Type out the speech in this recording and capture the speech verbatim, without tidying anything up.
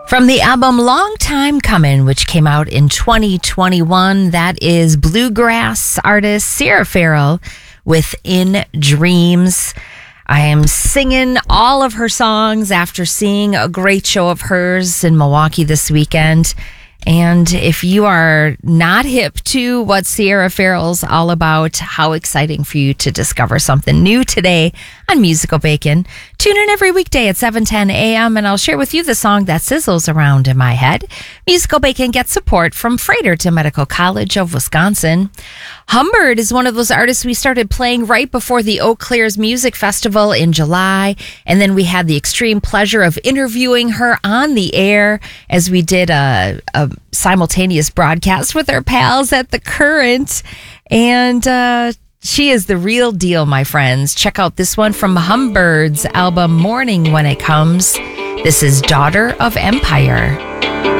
From the album Long Time Coming, which came out in twenty twenty-one, that is bluegrass artist Sierra Farrell with In Dreams. I am singing all of her songs after seeing a great show of hers in Milwaukee this weekend. And if you are not hip to what Sierra Farrell's all about, how exciting for you to discover something new today on Musical Bacon. Tune in every weekday at seven ten a.m. and I'll share with you the song that sizzles around in my head. Musical Bacon gets support from Fredericton Medical College of Wisconsin. Humbird is one of those artists we started playing right before the Eau Claire's Music Festival in July. And then we had the extreme pleasure of interviewing her on the air as we did a, a simultaneous broadcast with our pals at The Current. And uh, she is the real deal, my friends. Check out this one from Humbird's album Morning When It Comes. This is Daughter of Empire.